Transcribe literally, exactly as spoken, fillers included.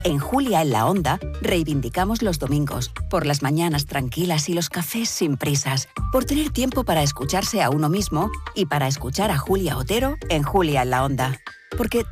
En Julia en la Onda reivindicamos los domingos, por las mañanas tranquilas y los cafés sin prisas, por tener tiempo para escucharse a uno mismo y para escuchar a Julia Otero en Julia en la Onda. Porque